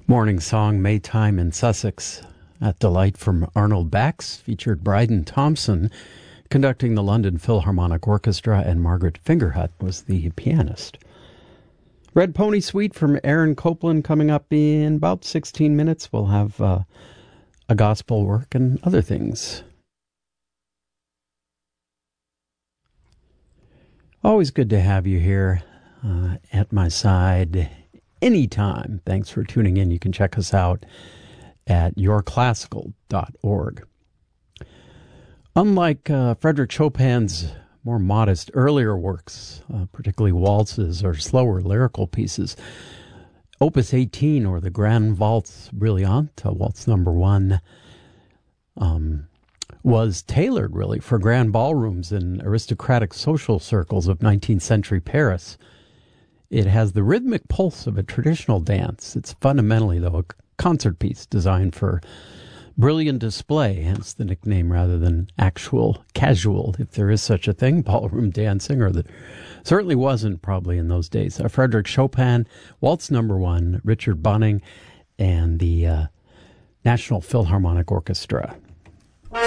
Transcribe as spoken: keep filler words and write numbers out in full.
Morning song, Maytime in Sussex. That delight from Arnold Bax featured Bryden Thompson conducting the London Philharmonic Orchestra, and Margaret Fingerhut was the pianist. Red Pony Suite from Aaron Copland coming up in about sixteen minutes. We'll have uh, a gospel work and other things. Always good to have you here uh, at my side anytime. Thanks for tuning in. You can check us out at your classical dot org. Unlike uh, Frédéric Chopin's more modest earlier works, uh, particularly waltzes or slower lyrical pieces, Opus eighteen, or the Grand Waltz Brillante, Waltz number one, um, was tailored really for grand ballrooms and aristocratic social circles of nineteenth century Paris. It has the rhythmic pulse of a traditional dance. It's fundamentally, though, a concert piece designed for brilliant display, hence the nickname rather than actual casual, if there is such a thing, ballroom dancing, or that certainly wasn't probably in those days. Uh, Frédéric Chopin, Waltz number one, Richard Bonning, and the uh, National Philharmonic Orchestra.